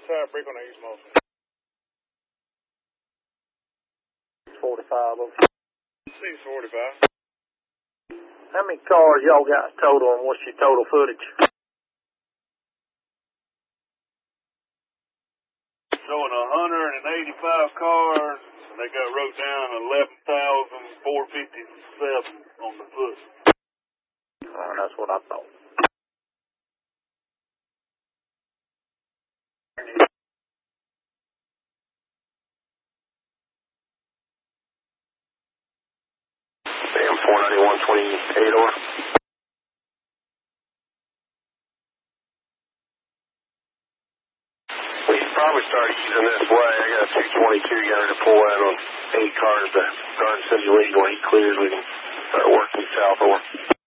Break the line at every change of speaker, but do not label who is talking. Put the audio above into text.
side brick on the east most.
45 of
645.
How many cars y'all got total and what's your total footage?
Showing 185 cars. They got wrote down 11,457 on the foot.
That's what I thought.
Sam 491-28 over. We should probably start using this way. I got a 222 gunner to pull out on 8 cars. The Garden City's legal. He clears. We can start working south over.